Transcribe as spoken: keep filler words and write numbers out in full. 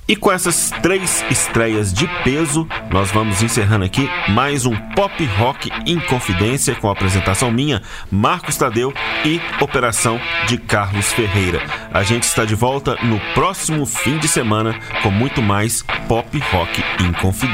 E com essas três estreias de peso, nós vamos encerrando aqui mais um Pop Rock em Confidência, com a apresentação minha, Marcos Tadeu, e operação de Carlos Ferreira. A gente está de volta no próximo fim de semana com muito mais Pop Rock em Confidência.